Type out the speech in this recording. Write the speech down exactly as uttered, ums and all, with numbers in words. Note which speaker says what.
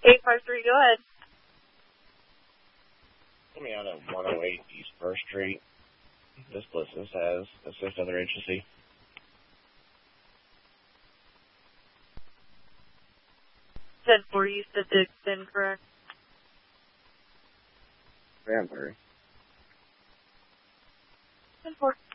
Speaker 1: eight five three, go ahead.
Speaker 2: Let me out at one oh eight East First Street. This business has assist other agency.
Speaker 1: ten forty East of Dixon, correct?
Speaker 2: Grand Prairie.
Speaker 1: ten four.